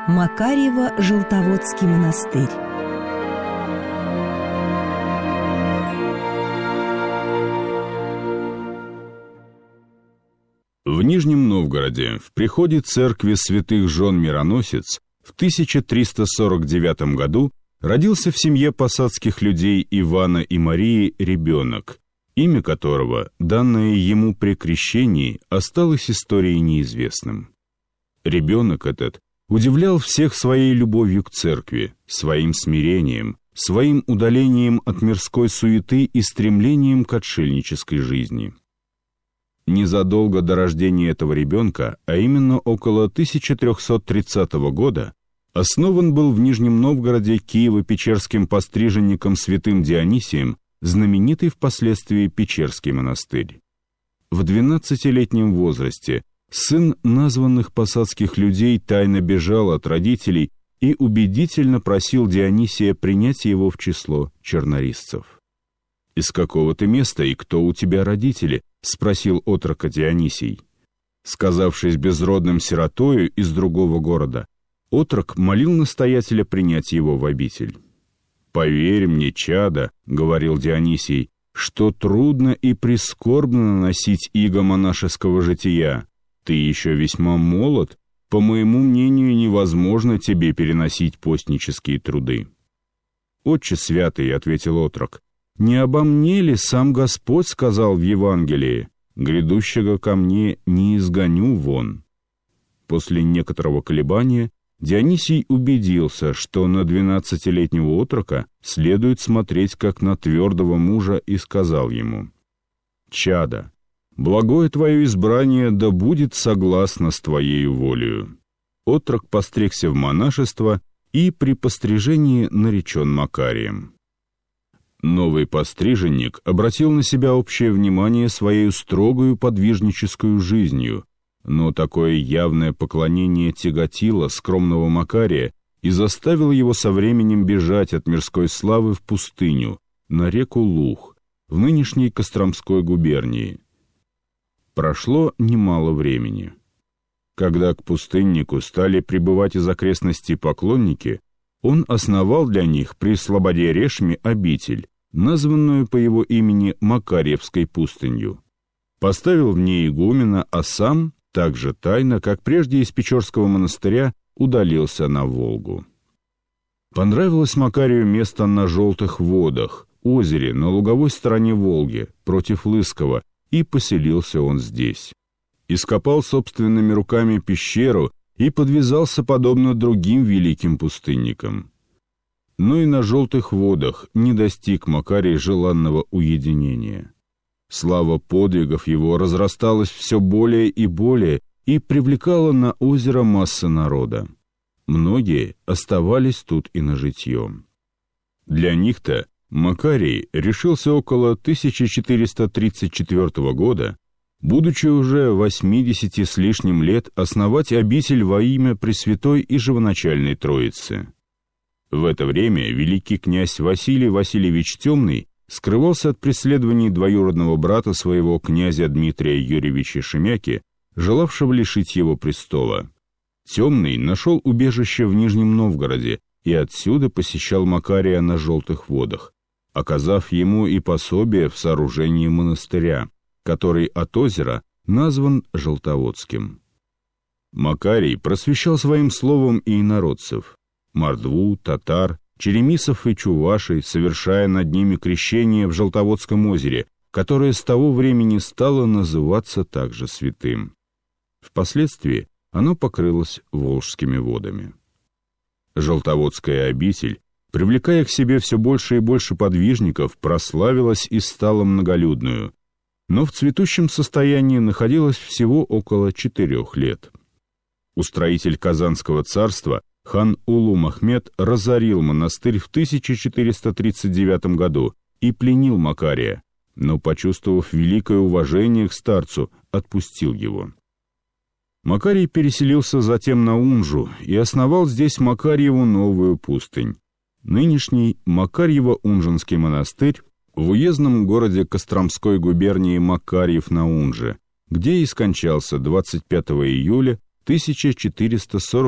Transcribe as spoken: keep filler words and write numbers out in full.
Макарьево-Желтоводский монастырь. В Нижнем Новгороде, в приходе церкви святых жен Мироносец, в тысяча триста сорок девятом году родился в семье посадских людей Ивана и Марии ребенок, имя которого, данное ему при крещении, осталось историей неизвестным. Ребенок этот удивлял всех своей любовью к церкви, своим смирением, своим удалением от мирской суеты и стремлением к отшельнической жизни. Незадолго до рождения этого ребенка, а именно около тысяча триста тридцатого года, основан был в Нижнем Новгороде Киево-Печерским постриженником святым Дионисием знаменитый впоследствии Печерский монастырь. В двенадцатилетнем возрасте сын названных посадских людей тайно бежал от родителей и убедительно просил Дионисия принять его в число чернорисцев. «Из какого ты места и кто у тебя родители?» — спросил отрока Дионисий. Сказавшись безродным сиротою из другого города, отрок молил настоятеля принять его в обитель. «Поверь мне, чадо, — говорил Дионисий, — что трудно и прискорбно носить иго монашеского жития. Ты еще весьма молод, по моему мнению, невозможно тебе переносить постнические труды». «Отче святый, — ответил отрок, — не обо мне ли сам Господь сказал в Евангелии: грядущего ко мне не изгоню вон?» После некоторого колебания Дионисий убедился, что на двенадцатилетнего отрока следует смотреть как на твердого мужа, и сказал ему: «Чадо, благое твое избрание да будет согласно с твоею волею». Отрок постригся в монашество и при пострижении наречен Макарием. Новый постриженник обратил на себя общее внимание своей строгою подвижнической жизнью, но такое явное поклонение тяготило скромного Макария и заставило его со временем бежать от мирской славы в пустыню, на реку Лух, в нынешней Костромской губернии. Прошло немало времени. Когда к пустыннику стали прибывать из окрестностей поклонники, он основал для них при слободе Решме обитель, названную по его имени Макарьевской пустынью. Поставил в ней игумена, а сам, так же тайно, как прежде из Печорского монастыря, удалился на Волгу. Понравилось Макарию место на Желтых водах, озере на луговой стороне Волги, против Лысково, и поселился он здесь. Ископал собственными руками пещеру и подвязался подобно другим великим пустынникам. Но и на Желтых водах не достиг Макарий желанного уединения. Слава подвигов его разрасталась все более и более и привлекала на озеро массы народа. Многие оставались тут и на житье. Для них-то Макарий решился около тысяча четыреста тридцать четвёртого года, будучи уже восьмидесяти с лишним лет, основать обитель во имя Пресвятой и Живоначальной Троицы. В это время великий князь Василий Васильевич Темный скрывался от преследований двоюродного брата своего князя Дмитрия Юрьевича Шемяки, желавшего лишить его престола. Темный нашел убежище в Нижнем Новгороде и отсюда посещал Макария на Желтых водах, оказав ему и пособие в сооружении монастыря, который от озера назван Желтоводским. Макарий просвещал своим словом и инородцев, мордву, татар, черемисов и чувашей, совершая над ними крещение в Желтоводском озере, которое с того времени стало называться также святым. Впоследствии оно покрылось Волжскими водами. Желтоводская обитель, привлекая к себе все больше и больше подвижников, прославилась и стала многолюдную, но в цветущем состоянии находилась всего около четырех лет. Устроитель Казанского царства хан Улум Ахмед разорил монастырь в тысяча четыреста тридцать девятом году и пленил Макария, но, почувствовав великое уважение к старцу, отпустил его. Макарий переселился затем на Унжу и основал здесь Макарьеву новую пустынь, нынешний Макарьево-Унжинский монастырь в уездном городе Костромской губернии Макарьев на Унже, где и скончался двадцать пятого июля тысяча четыреста сорок